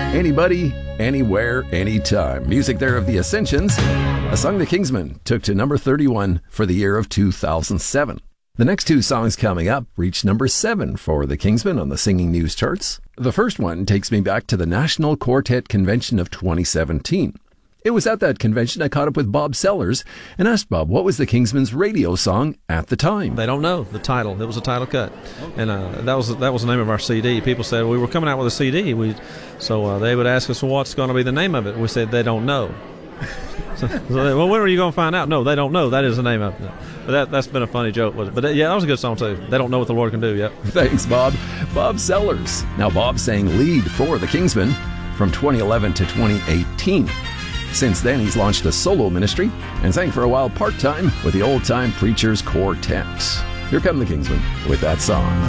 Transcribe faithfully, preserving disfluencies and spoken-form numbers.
Anybody, Anywhere, Anytime. Music there of the Ascensions, a song the Kingsmen took to number thirty-one for the year of two thousand seven. The next two songs coming up reached number seven for the Kingsmen on the Singing News charts. The first one takes me back to the National Quartet Convention of twenty seventeen. It was at that convention I caught up with Bob Sellers and asked Bob what was the Kingsmen's radio song at the time. They don't know the title. It was a title cut, and uh, that was that was the name of our C D. People said we were coming out with a C D. We so uh, they would ask us, well, what's going to be the name of it? We said they don't know. so, so they, well, when are you going to find out? No, they don't know. That is the name of it. But that, that's been a funny joke. But uh, yeah, that was a good song too. They don't know what the Lord can do yet. Thanks, Bob. Bob Sellers. Now Bob sang lead for the Kingsmen from twenty eleven to twenty eighteen. Since then, he's launched a solo ministry and sang for a while part-time with the Old Time Preachers Quartet. Here come the Kingsmen with that song.